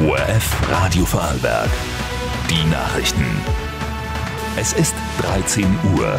ORF Radio Vorarlberg. Die Nachrichten. Es ist 13 Uhr.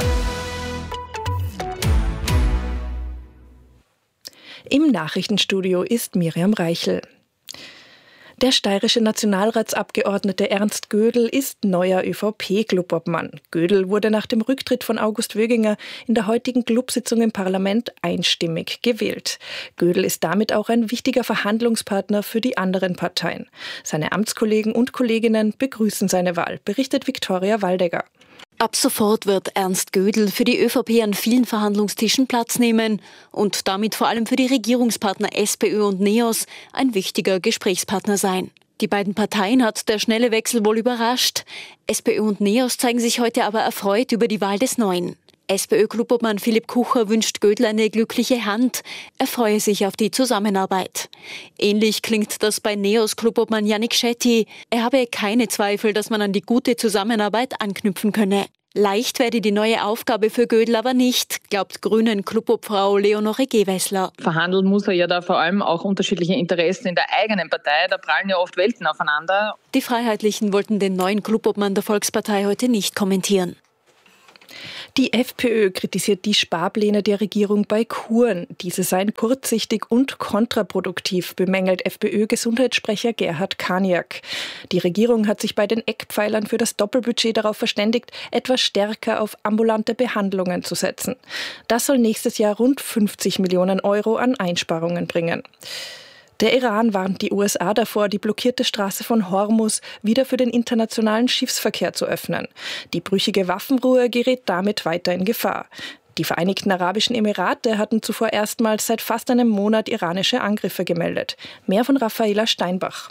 Im Nachrichtenstudio ist Miriam Reichel. Der steirische Nationalratsabgeordnete Ernst Gödel ist neuer ÖVP-Clubobmann. Gödel wurde nach dem Rücktritt von August Wöginger in der heutigen Clubsitzung im Parlament einstimmig gewählt. Gödel ist damit auch ein wichtiger Verhandlungspartner für die anderen Parteien. Seine Amtskollegen und Kolleginnen begrüßen seine Wahl, berichtet Viktoria Waldegger. Ab sofort wird Ernst Gödel für die ÖVP an vielen Verhandlungstischen Platz nehmen und damit vor allem für die Regierungspartner SPÖ und NEOS ein wichtiger Gesprächspartner sein. Die beiden Parteien hat der schnelle Wechsel wohl überrascht. SPÖ und NEOS zeigen sich heute aber erfreut über die Wahl des Neuen. SPÖ-Clubobmann Philipp Kucher wünscht Gödel eine glückliche Hand. Er freue sich auf die Zusammenarbeit. Ähnlich klingt das bei NEOS-Clubobmann Yannick Shetty. Er habe keine Zweifel, dass man an die gute Zusammenarbeit anknüpfen könne. Leicht werde die neue Aufgabe für Gödel aber nicht, glaubt Grünen-Clubobfrau Leonore Gewessler. Verhandeln muss er ja da vor allem auch unterschiedliche Interessen in der eigenen Partei. Da prallen ja oft Welten aufeinander. Die Freiheitlichen wollten den neuen Clubobmann der Volkspartei heute nicht kommentieren. Die FPÖ kritisiert die Sparpläne der Regierung bei Kuren. Diese seien kurzsichtig und kontraproduktiv, bemängelt FPÖ-Gesundheitssprecher Gerhard Kaniak. Die Regierung hat sich bei den Eckpfeilern für das Doppelbudget darauf verständigt, etwas stärker auf ambulante Behandlungen zu setzen. Das soll nächstes Jahr rund 50 Millionen Euro an Einsparungen bringen. Der Iran warnt die USA davor, die blockierte Straße von Hormuz wieder für den internationalen Schiffsverkehr zu öffnen. Die brüchige Waffenruhe gerät damit weiter in Gefahr. Die Vereinigten Arabischen Emirate hatten zuvor erstmals seit fast einem Monat iranische Angriffe gemeldet. Mehr von Raffaela Steinbach.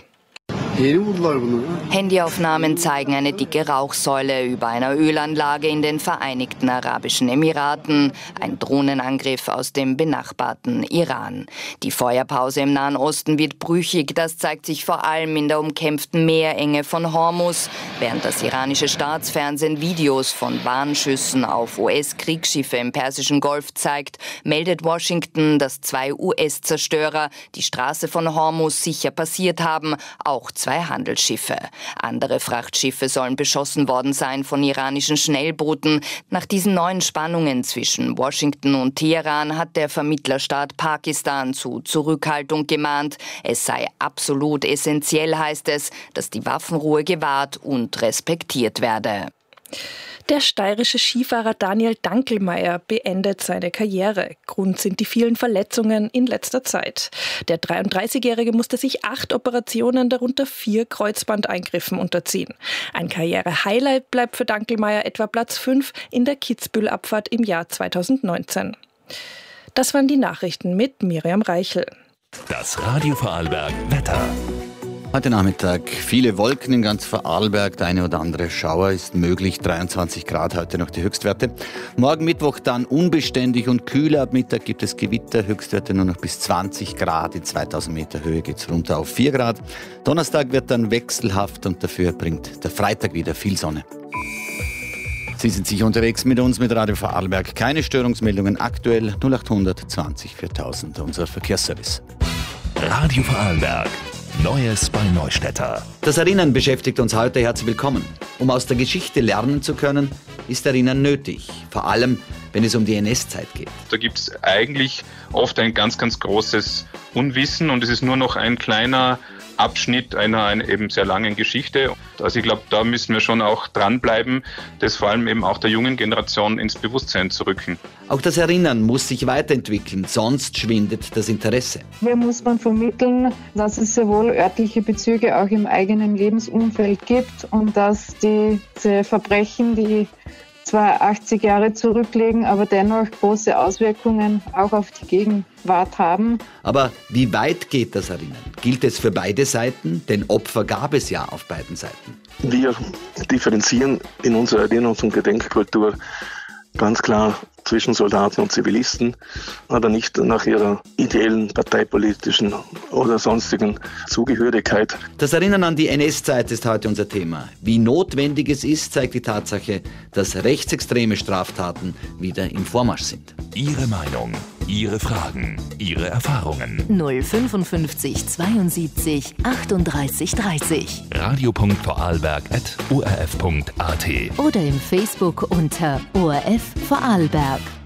Handyaufnahmen zeigen eine dicke Rauchsäule über einer Ölanlage in den Vereinigten Arabischen Emiraten. Ein Drohnenangriff aus dem benachbarten Iran. Die Feuerpause im Nahen Osten wird brüchig. Das zeigt sich vor allem in der umkämpften Meerenge von Hormuz. Während das iranische Staatsfernsehen Videos von Warnschüssen auf US-Kriegsschiffe im Persischen Golf zeigt, meldet Washington, dass 2 US-Zerstörer die Straße von Hormuz sicher passiert haben, auch 2 Handelsschiffe. Andere Frachtschiffe sollen beschossen worden sein von iranischen Schnellbooten. Nach diesen neuen Spannungen zwischen Washington und Teheran hat der Vermittlerstaat Pakistan zu Zurückhaltung gemahnt. Es sei absolut essentiell, heißt es, dass die Waffenruhe gewahrt und respektiert werde. Der steirische Skifahrer Daniel Dankelmeier beendet seine Karriere. Grund sind die vielen Verletzungen in letzter Zeit. Der 33-Jährige musste sich 8 Operationen, darunter 4 Kreuzbandeingriffen unterziehen. Ein Karriere-Highlight bleibt für Dankelmeier etwa Platz 5 in der Kitzbühel-Abfahrt im Jahr 2019. Das waren die Nachrichten mit Miriam Reichel. Das Radio Vorarlberg Wetter. Heute Nachmittag viele Wolken in ganz Vorarlberg, der eine oder andere Schauer ist möglich, 23 Grad heute noch die Höchstwerte. Morgen Mittwoch dann unbeständig und kühler, ab Mittag gibt es Gewitter, Höchstwerte nur noch bis 20 Grad, in 2000 Meter Höhe geht es runter auf 4 Grad. Donnerstag wird dann wechselhaft und dafür bringt der Freitag wieder viel Sonne. Sie sind sicher unterwegs mit uns, mit Radio Vorarlberg. Keine Störungsmeldungen aktuell, 0800 20 4000, unser Verkehrsservice. Radio Vorarlberg. Neues bei Neustädter. Das Erinnern beschäftigt uns heute. Herzlich willkommen. Um aus der Geschichte lernen zu können, ist Erinnern nötig. Vor allem, wenn es um die NS-Zeit geht. Da gibt es eigentlich oft ein ganz, ganz großes Unwissen und es ist nur noch ein kleiner Abschnitt einer eben sehr langen Geschichte. Also ich glaube, da müssen wir schon auch dranbleiben, das vor allem eben auch der jungen Generation ins Bewusstsein zu rücken. Auch das Erinnern muss sich weiterentwickeln, sonst schwindet das Interesse. Hier muss man vermitteln, dass es sehr wohl örtliche Bezüge auch im eigenen Lebensumfeld gibt und dass diese Verbrechen, die zwar 80 Jahre zurücklegen, aber dennoch große Auswirkungen auch auf die Gegenwart haben. Aber wie weit geht das Erinnern? Gilt es für beide Seiten? Denn Opfer gab es ja auf beiden Seiten. Wir differenzieren in unserer Erinnerungs- und Gedenkkultur ganz klar zwischen Soldaten und Zivilisten, aber nicht nach ihrer ideellen, parteipolitischen oder sonstigen Zugehörigkeit. Das Erinnern an die NS-Zeit ist heute unser Thema. Wie notwendig es ist, zeigt die Tatsache, dass rechtsextreme Straftaten wieder im Vormarsch sind. Ihre Meinung Ihre Fragen, Ihre Erfahrungen. 055 72 38 30. radio.vorarlberg@orf.at Oder im Facebook unter ORF Vorarlberg.